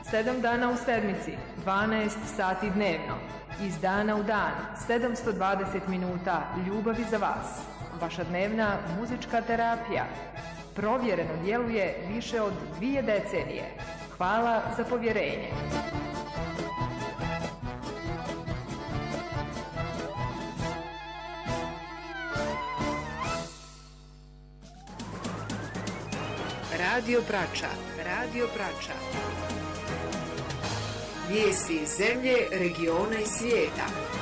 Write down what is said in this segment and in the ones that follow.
7 dana u sedmici, 12 sati dnevno. Iz dana u dan, 720 minuta ljubavi za vas. Vaša dnevna muzička terapija. Provjereno djeluje više od 2 decenije. Hvala za povjerenje. Radio Prača, Radio Prača. Vijesti iz zemlje, regiona i svijeta.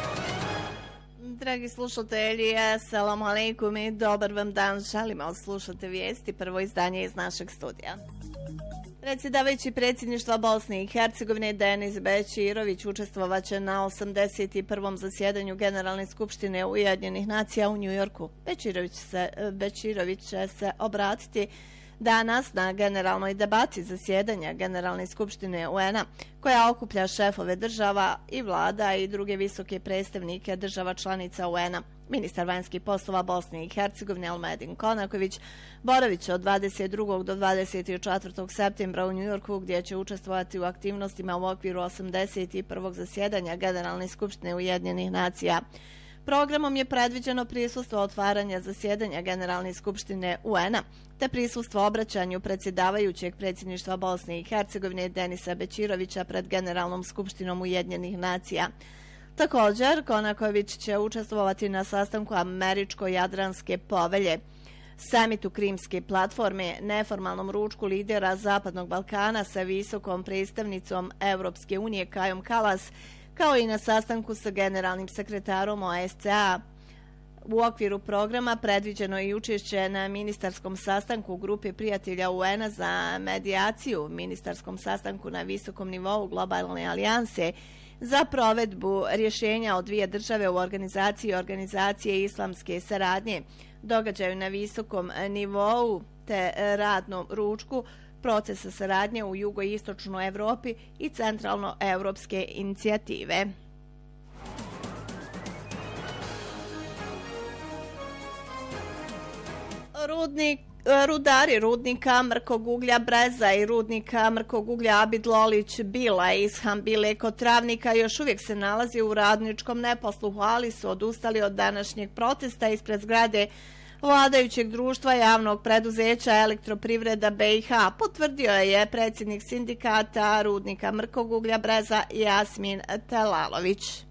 Dragi slušatelji, assalamu alaikum i dobar vam dan. Želimo slušati vijesti, prvo izdanje iz našeg studija. Predsjedavajući predsjedništva Bosne i Hercegovine Denis Bećirović učestvovaće na 81. zasjedanju Generalne skupštine Ujedinjenih nacija u Njujorku. Bećirović će se obratiti danas na generalnoj debati zasjedanja Generalne skupštine UN-a, koja okuplja šefove država i vlada i druge visoke predstavnike država članica UN-a. Ministar vanjskih poslova Bosne i Hercegovine Elmedin Konaković boravit će od 22. do 24. septembra u Njujorku, gdje će učestvovati u aktivnostima u okviru 81. zasjedanja Generalne skupštine Ujedinjenih nacija. Programom je predviđeno prisustvo otvaranja zasjedanja Generalne skupštine UN-a, te prisustvo obraćanju predsjedavajućeg predsjedništva Bosne i Hercegovine Denisa Bećirovića pred Generalnom skupštinom Ujedinjenih nacija. Također, Konaković će učestvovati na sastanku Američko-Jadranske povelje, samitu Krimske platforme, neformalnom ručku lidera Zapadnog Balkana sa visokom predstavnicom Europske unije Kajom Kalas, kao i na sastanku sa generalnim sekretarom OSCE. U okviru programa predviđeno je učešće na ministarskom sastanku Grupe prijatelja UN-a za medijaciju, ministarskom sastanku na visokom nivou Globalne alijanse za provedbu rješenja o 2 države u organizacije islamske saradnje, događaju na visokom nivou te radnom ručku procesa saradnje u jugoistočnoj Evropi i centralnoevropske inicijative. Rudari rudnika mrkog uglja Breza i rudnika mrkog uglja Abid Lolić Bila iz Hambile kod Travnika još uvijek se nalazi u radničkom neposluhu, ali su odustali od današnjeg protesta ispred zgrade vladajućeg društva javnog preduzeća Elektroprivreda BiH, potvrdio je predsjednik sindikata rudnika mrkog uglja Breza Jasmin Telalović.